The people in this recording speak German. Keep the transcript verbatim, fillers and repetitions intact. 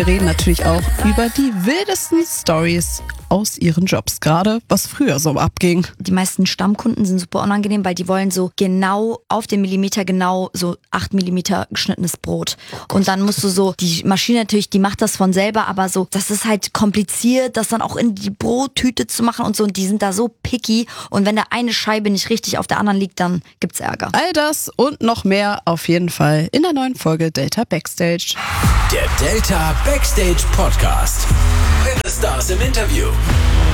Wir reden natürlich auch über die wildesten Stories aus ihren Jobs, gerade was früher so abging. Die meisten Stammkunden sind super unangenehm, weil die wollen so genau auf den Millimeter genau so acht Millimeter geschnittenes Brot. Und dann musst du so, die Maschine natürlich, die macht das von selber, aber so, das ist halt kompliziert, das dann auch in die Brottüte zu machen und so. Und die sind da so picky. Und wenn da eine Scheibe nicht richtig auf der anderen liegt, dann gibt's Ärger. All das und noch mehr auf jeden Fall in der neuen Folge Delta Backstage. Der Delta Backstage Podcast. Mit den Stars im Interview.